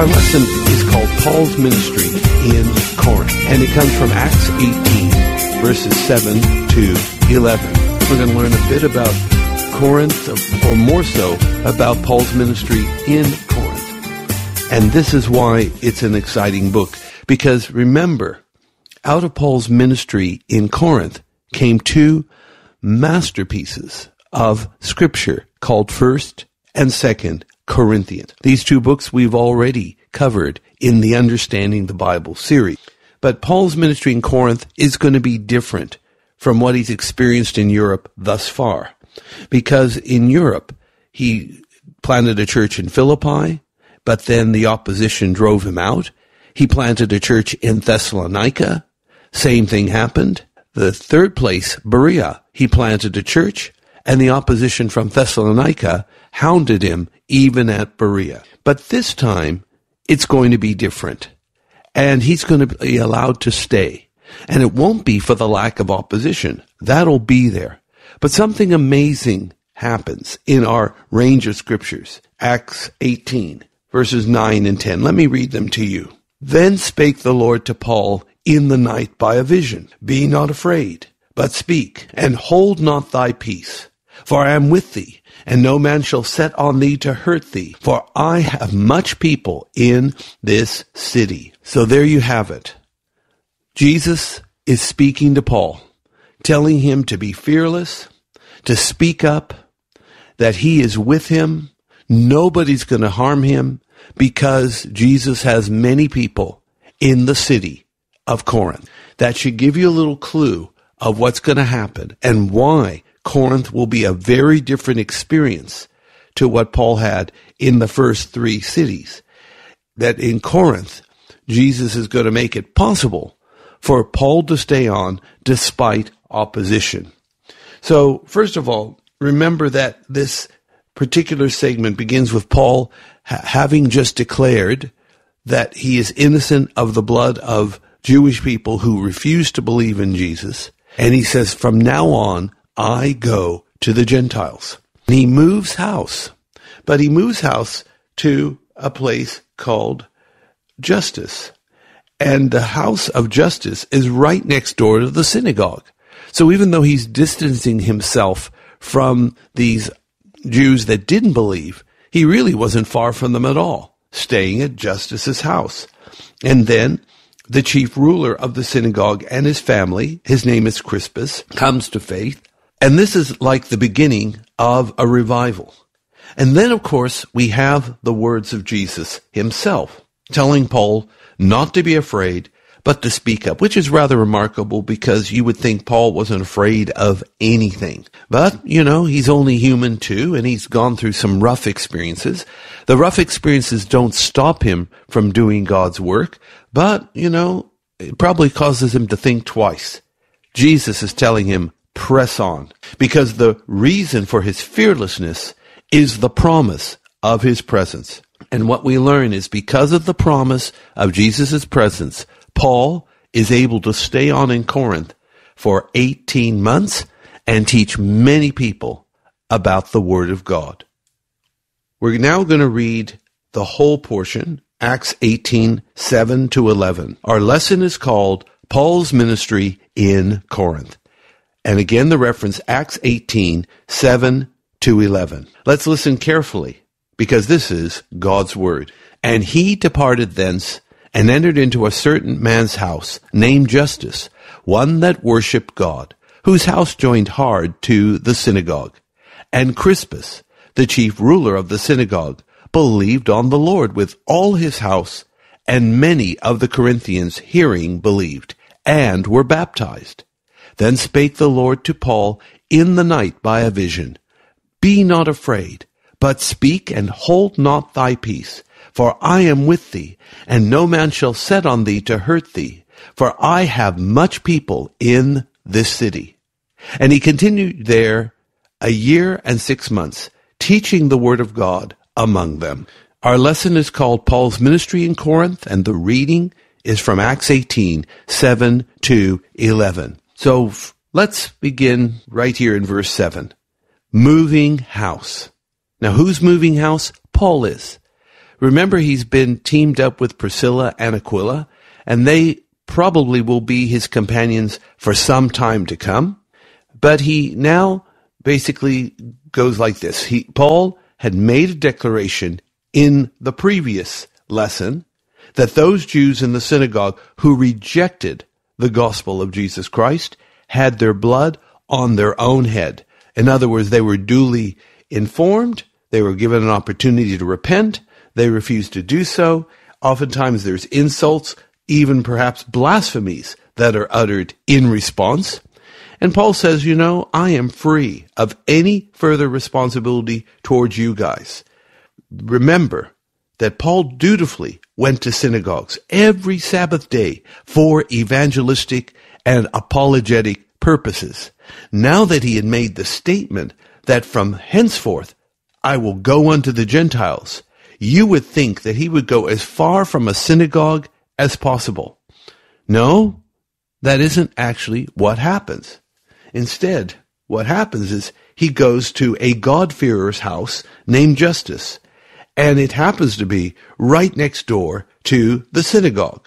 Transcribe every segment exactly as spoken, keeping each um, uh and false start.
Our lesson is called Paul's Ministry in Corinth, and it comes from Acts eighteen, verses seven to eleven. We're going to learn a bit about Corinth, or more so, about Paul's ministry in Corinth. And this is why it's an exciting book, because remember, out of Paul's ministry in Corinth came two masterpieces of Scripture called First and Second Corinthians. These two books we've already covered in the Understanding the Bible series. But Paul's ministry in Corinth is going to be different from what he's experienced in Europe thus far. Because in Europe, he planted a church in Philippi, but then the opposition drove him out. He planted a church in Thessalonica. Same thing happened. The third place, Berea, he planted a church, and the opposition from Thessalonica hounded him even at Berea. But this time, it's going to be different. And he's going to be allowed to stay. And it won't be for the lack of opposition. That'll be there. But something amazing happens in our range of scriptures. Acts eighteen, verses nine and ten. Let me read them to you. Then spake the Lord to Paul in the night by a vision. Be not afraid, but speak, and hold not thy peace. For I am with thee, and no man shall set on thee to hurt thee. For I have much people in this city. So there you have it. Jesus is speaking to Paul, telling him to be fearless, to speak up, that he is with him. Nobody's going to harm him because Jesus has many people in the city of Corinth. That should give you a little clue of what's going to happen and why Corinth will be a very different experience to what Paul had in the first three cities. That in Corinth, Jesus is going to make it possible for Paul to stay on despite opposition. So, first of all, remember that this particular segment begins with Paul ha- having just declared that he is innocent of the blood of Jewish people who refuse to believe in Jesus. And he says, from now on, I go to the Gentiles. And he moves house, but he moves house to a place called Justus. And the house of Justus is right next door to the synagogue. So even though he's distancing himself from these Jews that didn't believe, he really wasn't far from them at all, staying at Justus's house. And then the chief ruler of the synagogue and his family, his name is Crispus, comes to faith. And this is like the beginning of a revival. And then, of course, we have the words of Jesus himself, telling Paul not to be afraid, but to speak up, which is rather remarkable because you would think Paul wasn't afraid of anything. But, you know, he's only human too, and he's gone through some rough experiences. The rough experiences don't stop him from doing God's work, but, you know, it probably causes him to think twice. Jesus is telling him, press on, because the reason for his fearlessness is the promise of his presence. And what we learn is because of the promise of Jesus' presence, Paul is able to stay on in Corinth for eighteen months and teach many people about the Word of God. We're now going to read the whole portion, Acts eighteen, seven to eleven. Our lesson is called Paul's Ministry in Corinth. And again, the reference, Acts eighteen, seven to eleven. Let's listen carefully, because this is God's Word. And he departed thence, and entered into a certain man's house, named Justus, one that worshipped God, whose house joined hard to the synagogue. And Crispus, the chief ruler of the synagogue, believed on the Lord with all his house, and many of the Corinthians hearing believed, and were baptized. Then spake the Lord to Paul in the night by a vision, Be not afraid, but speak and hold not thy peace, for I am with thee, and no man shall set on thee to hurt thee, for I have much people in this city. And he continued there a year and six months, teaching the word of God among them. Our lesson is called Paul's Ministry in Corinth, and the reading is from Acts eighteen, seven to eleven. So f- let's begin right here in verse seven. Moving house. Now, who's moving house? Paul is. Remember, he's been teamed up with Priscilla and Aquila, and they probably will be his companions for some time to come. But he now basically goes like this. He, Paul had made a declaration in the previous lesson that those Jews in the synagogue who rejected the gospel of Jesus Christ had their blood on their own head. In other words, they were duly informed, they were given an opportunity to repent, they refused to do so. Oftentimes there's insults, even perhaps blasphemies that are uttered in response. And Paul says, you know, I am free of any further responsibility towards you guys. Remember that Paul dutifully went to synagogues every Sabbath day for evangelistic and apologetic purposes. Now that he had made the statement that from henceforth I will go unto the Gentiles, you would think that he would go as far from a synagogue as possible. No, that isn't actually what happens. Instead, what happens is he goes to a God-fearer's house named Justus, and it happens to be right next door to the synagogue.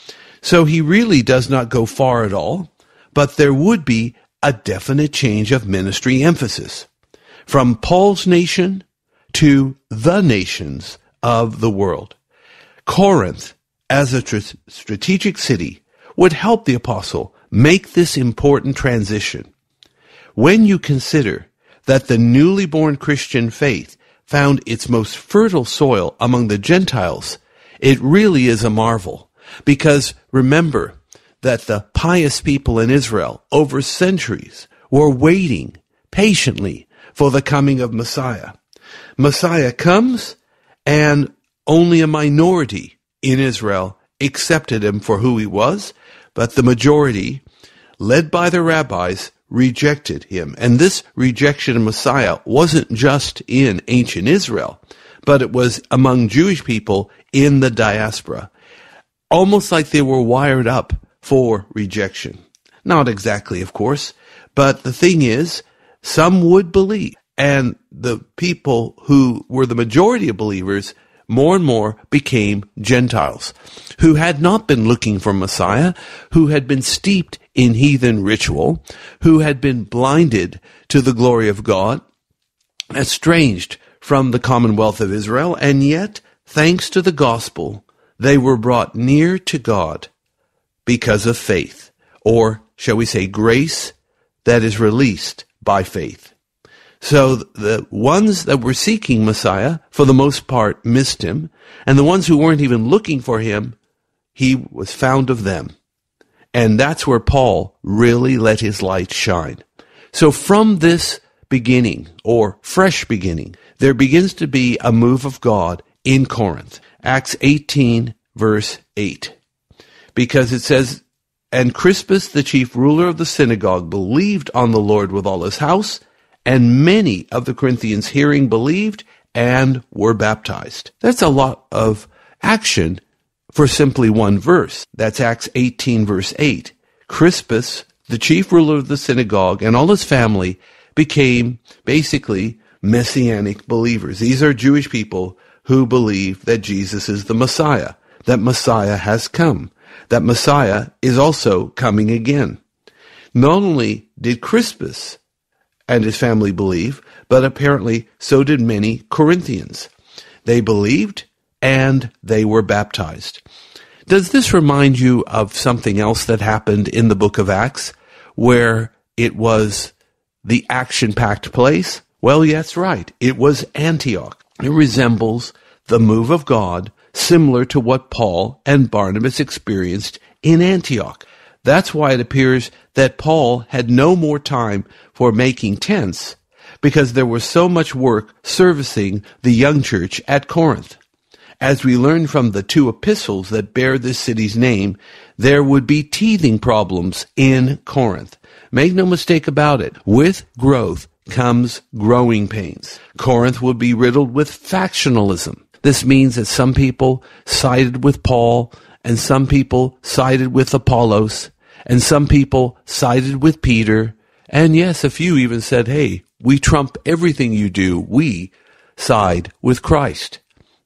So he really does not go far at all, but there would be a definite change of ministry emphasis from Paul's nation to the nations of the world. Corinth, as a tr- strategic city, would help the apostle make this important transition. When you consider that the newly born Christian faith found its most fertile soil among the Gentiles, it really is a marvel. Because remember that the pious people in Israel over centuries were waiting patiently for the coming of Messiah. Messiah comes, and only a minority in Israel accepted him for who he was, but the majority, led by the rabbis, rejected him. And this rejection of Messiah wasn't just in ancient Israel, but it was among Jewish people in the diaspora. Almost like they were wired up for rejection. Not exactly, of course, but the thing is, some would believe. And the people who were the majority of believers more and more became Gentiles, who had not been looking for Messiah, who had been steeped in heathen ritual, who had been blinded to the glory of God, estranged from the commonwealth of Israel, and yet, thanks to the gospel, they were brought near to God because of faith, or shall we say grace that is released by faith. So the ones that were seeking Messiah, for the most part, missed him, and the ones who weren't even looking for him, he was found of them. And that's where Paul really let his light shine. So from this beginning, or fresh beginning, there begins to be a move of God in Corinth. Acts eighteen, verse eight. Because it says, and Crispus, the chief ruler of the synagogue, believed on the Lord with all his house, and many of the Corinthians hearing believed and were baptized. That's a lot of action for simply one verse. That's Acts eighteen, verse eight. Crispus, the chief ruler of the synagogue, and all his family became basically messianic believers. These are Jewish people who believe that Jesus is the Messiah, that Messiah has come, that Messiah is also coming again. Not only did Crispus and his family believe, but apparently so did many Corinthians. They believed and they were baptized. Does this remind you of something else that happened in the book of Acts, where it was the action-packed place? Well, yes, right. It was Antioch. It resembles the move of God, similar to what Paul and Barnabas experienced in Antioch. That's why it appears that Paul had no more time for making tents, because there was so much work servicing the young church at Corinth. As we learn from the two epistles that bear this city's name, there would be teething problems in Corinth. Make no mistake about it. With growth comes growing pains. Corinth would be riddled with factionalism. This means that some people sided with Paul, and some people sided with Apollos, and some people sided with Peter, and yes, a few even said, hey, we trump everything you do. We side with Christ.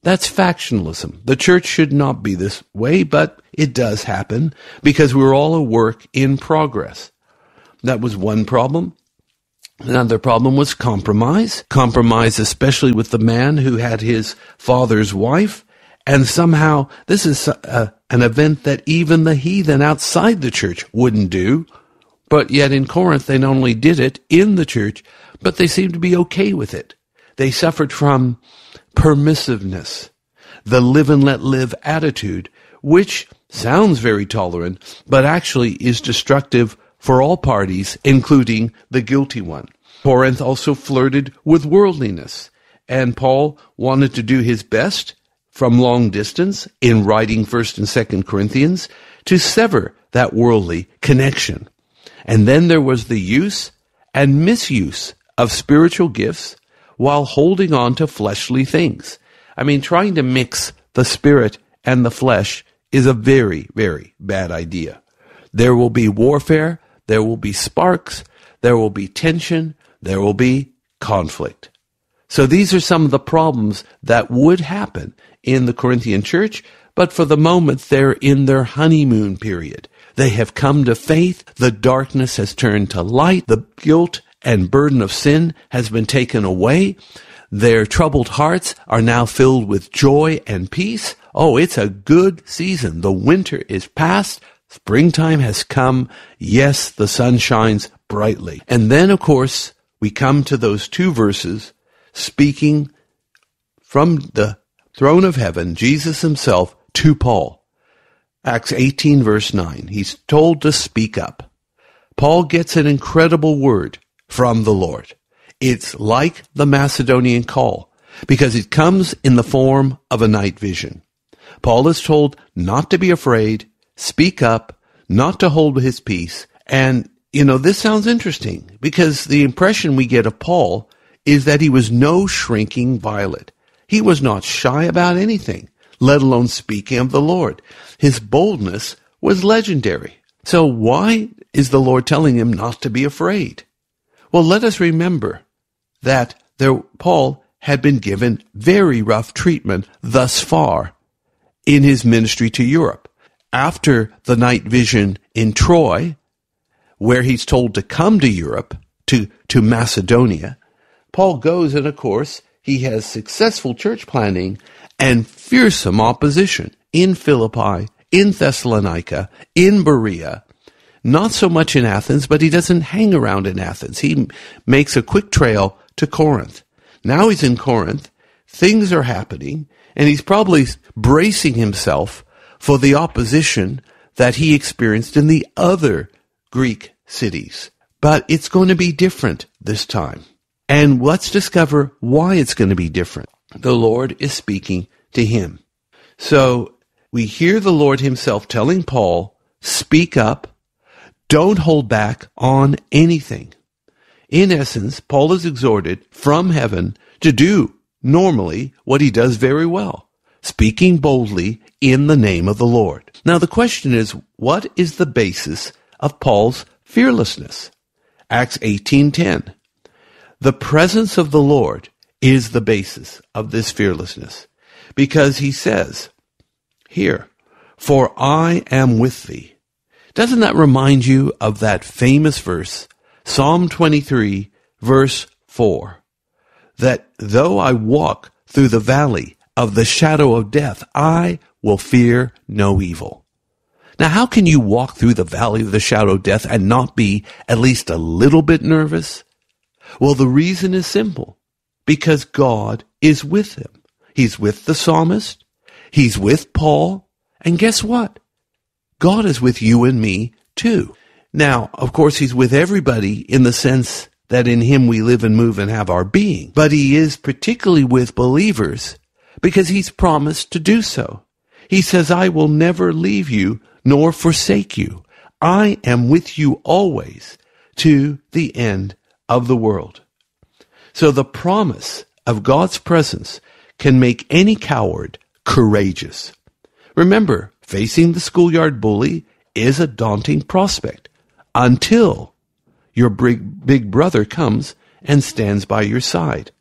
That's factionalism. The church should not be this way, but it does happen because we're all a work in progress. That was one problem. Another problem was compromise. Compromise, especially with the man who had his father's wife. And somehow this is a, an event that even the heathen outside the church wouldn't do. But yet in Corinth, they not only did it in the church, but they seemed to be okay with it. They suffered from permissiveness, the live and let live attitude, which sounds very tolerant, but actually is destructive for all parties, including the guilty one. Corinth also flirted with worldliness, and Paul wanted to do his best from long distance in writing First and Second Corinthians to sever that worldly connection. And then there was the use and misuse of spiritual gifts while holding on to fleshly things. I mean, trying to mix the spirit and the flesh is a very, very bad idea. There will be warfare, there will be sparks, there will be tension, there will be conflict. So these are some of the problems that would happen in the Corinthian church, but for the moment they're in their honeymoon period. They have come to faith, the darkness has turned to light, the guilt and burden of sin has been taken away. Their troubled hearts are now filled with joy and peace. Oh, it's a good season. The winter is past. Springtime has come. Yes, the sun shines brightly. And then, of course, we come to those two verses speaking from the throne of heaven, Jesus himself to Paul. Acts eighteen, verse nine. He's told to speak up. Paul gets an incredible word from the Lord. It's like the Macedonian call because it comes in the form of a night vision. Paul is told not to be afraid, speak up, not to hold his peace. And, you know, this sounds interesting because the impression we get of Paul is that he was no shrinking violet. He was not shy about anything, let alone speaking of the Lord. His boldness was legendary. So why is the Lord telling him not to be afraid? Well, let us remember that there, Paul had been given very rough treatment thus far in his ministry to Europe. After the night vision in Troy, where he's told to come to Europe, to, to Macedonia, Paul goes, and of course, he has successful church planting and fearsome opposition in Philippi, in Thessalonica, in Berea. Not so much in Athens, but he doesn't hang around in Athens. He makes a quick trail to Corinth. Now he's in Corinth, things are happening, and he's probably bracing himself for the opposition that he experienced in the other Greek cities. But it's going to be different this time. And let's discover why it's going to be different. The Lord is speaking to him. So we hear the Lord himself telling Paul, speak up. Don't hold back on anything. In essence, Paul is exhorted from heaven to do normally what he does very well, speaking boldly in the name of the Lord. Now the question is, what is the basis of Paul's fearlessness? Acts eighteen ten. The presence of the Lord is the basis of this fearlessness, because he says here, for I am with thee. Doesn't that remind you of that famous verse, Psalm twenty-three, verse four, that though I walk through the valley of the shadow of death, I will fear no evil. Now, how can you walk through the valley of the shadow of death and not be at least a little bit nervous? Well, the reason is simple, because God is with him. He's with the psalmist. He's with Paul. And guess what? God is with you and me too. Now, of course, he's with everybody in the sense that in him we live and move and have our being. But he is particularly with believers because he's promised to do so. He says, I will never leave you nor forsake you. I am with you always to the end of the world. So the promise of God's presence can make any coward courageous. Remember, facing the schoolyard bully is a daunting prospect until your big, big brother comes and stands by your side.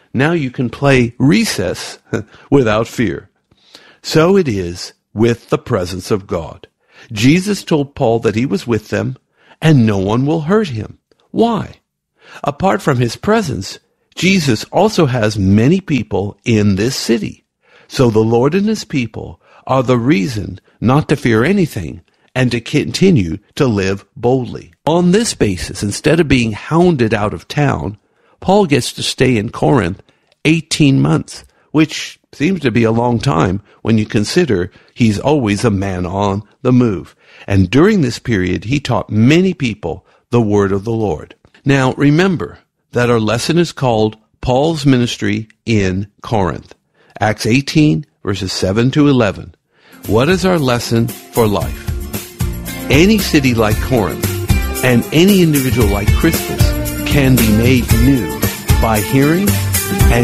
Now you can play recess without fear. So it is with the presence of God. Jesus told Paul that he was with them, and no one will hurt him. Why? Apart from his presence, Jesus also has many people in this city. So the Lord and his people are the reason not to fear anything and to continue to live boldly. On this basis, instead of being hounded out of town, Paul gets to stay in Corinth eighteen months, which seems to be a long time when you consider he's always a man on the move. And during this period, he taught many people the word of the Lord. Now, remember that our lesson is called Paul's Ministry in Corinth. Acts eighteen, verses seven to eleven. What is our lesson for life? Any city like Corinth and any individual like Crispus can be made new by hearing and